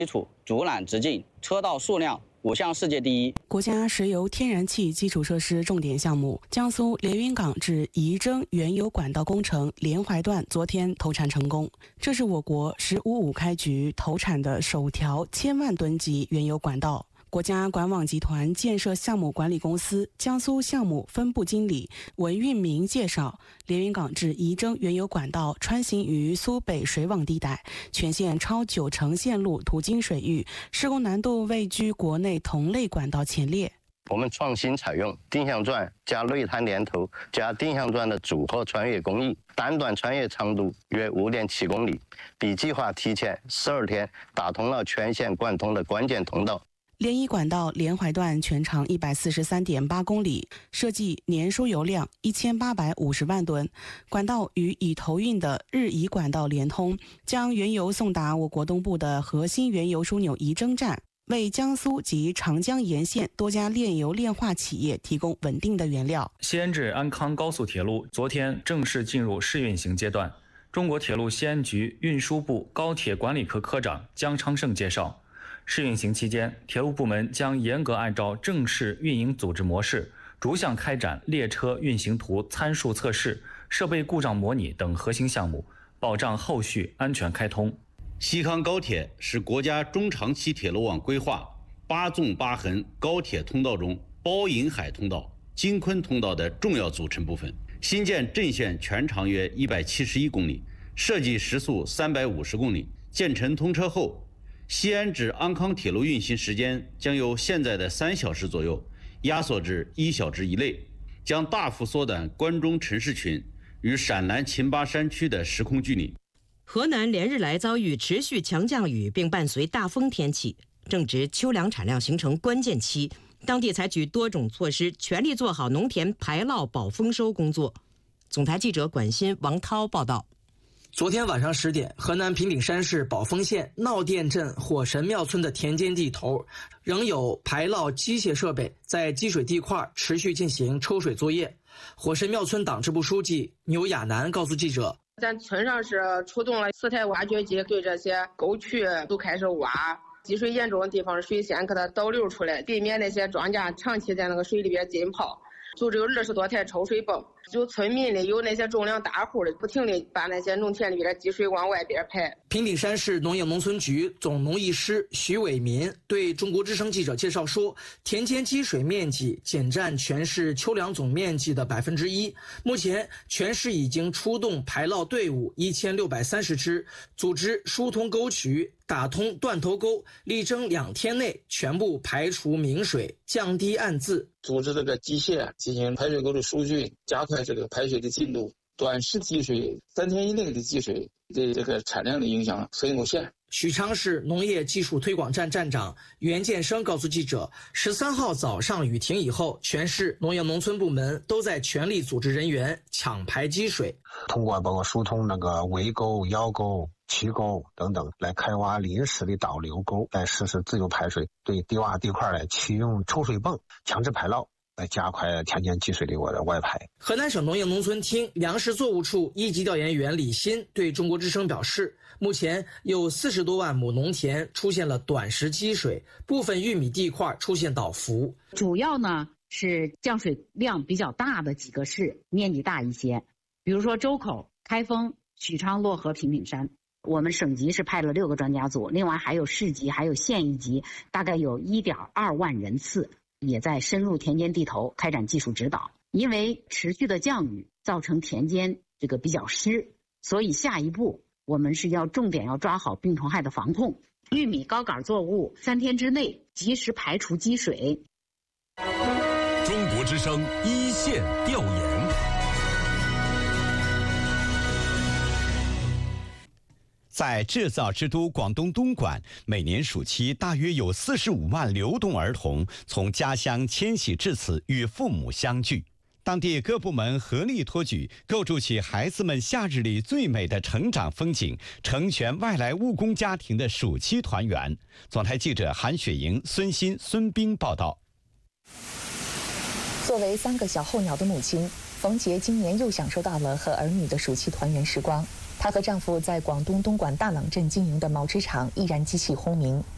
基础主缆直径、车道数量5项世界第一。 国家石油天然气基础设施重点项目江苏连云港至仪征原油管道工程连淮段昨天投产成功，这是我国“15-5”开局投产的首条1000万吨级原油管道。国家管网集团建设项目管理公司江苏项目分部经理文运明介绍，连云港至仪征原油管道穿行于苏北水网地带，全线超90%线路途经水域，施工难度位居国内同类管道前列。 我们创新采用定向钻加内滩连头加定向钻的组合穿越工艺，单段穿越长度约5.7公里，比计划提前12天打通了全线贯通的关键通道。 连仪管道连淮段全长143.8公里，设计年输油量1850万吨。管道与已投运的日仪管道连通，将原油送达我国东部的核心原油枢纽仪征站，为江苏及长江沿线多家炼油炼化企业提供稳定的原料。 西安至安康高速铁路昨天正式进入试运行阶段。中国铁路西安局运输部高铁管理科科长姜昌胜介绍，试运行期间，铁路部门将严格按照正式运营组织模式，逐项开展列车运行图参数测试、设备故障模拟等核心项目，保障后续安全开通。 西康高铁是国家中长期铁路网规划8纵8横高铁通道中包银海通道、京昆通道的重要组成部分。新建阵线全长约171公里，设计时速350公里。建成通车后，西安至安康铁路运行时间将由现在的3小时左右压缩至1小时以内，将大幅缩短关中城市群与陕南秦巴山区的时空距离。 河南连日来遭遇持续强降雨，并伴随大风天气，正值秋粮产量形成关键期，当地采取多种措施，全力做好农田排涝保丰收工作。总台记者管新、王涛报道。 昨天晚上10点，河南平顶山市宝丰县闹店镇火神庙村的田间地头，仍有排涝机械设备在积水地块持续进行抽水作业。火神庙村党支部书记牛亚楠告诉记者， 咱村上是出动了4台挖掘机，对这些沟渠都开始挖，积水严重的地方水先给它导流出来，避免那些庄稼长期在那个水里边浸泡。组织有20多台抽水泵，就村民里有那些种粮大户的，不停地把那些农田里边的积水往外边排。 平顶山市农业农村局总农艺师徐伟民对中国之声记者介绍说，田间积水面积仅占全市秋粮总面积的1%。目前全市已经出动排涝队伍1630支，组织疏通沟渠，打通断头沟，力争2天内全部排除明水，降低暗渍。 组织这个机械进行排水沟的疏浚，加快这个排水的进度。短时积水3天以内的积水对这个产量的影响很有限。 许昌市农业技术推广站站长袁建生告诉记者，13号早上雨停以后，全市农业农村部门都在全力组织人员抢排积水， 通过包括疏通那个围沟、腰沟、渠沟等等，来开挖临时的导流沟，来实施自由排水，对低洼地块来启用抽水泵强制排涝，来加快田间积水的外排。 河南省农业农村厅粮食作物处一级调研员李鑫对中国之声表示，目前有40多万亩农田出现了短时积水，部分玉米地块出现倒伏。 主要呢是降水量比较大的几个市，面积大一些，比如说周口、开封、许昌、漯河、平顶山。我们省级是派了6个专家组，另外还有市级还有县一级，大概有1.2万人次，也在深入田间地头开展技术指导。因为持续的降雨造成田间这个比较湿，所以下一步我们是要重点要抓好病虫害的防控。玉米高杆作物3天之内及时排除积水。 中国之声一线调研。在制造之都广东东莞，每年暑期大约有45万流动儿童从家乡迁徙至此与父母相聚。当地各部门合力托举，构筑起孩子们夏日里最美的成长风景，成全外来务工家庭的暑期团圆。总台记者韩雪莹、孙鑫、孙斌报道。 作为3个小候鸟的母亲，冯杰今年又享受到了和儿女的暑期团圆时光。她和丈夫在广东东莞大朗镇经营的毛织厂依然机器轰鸣，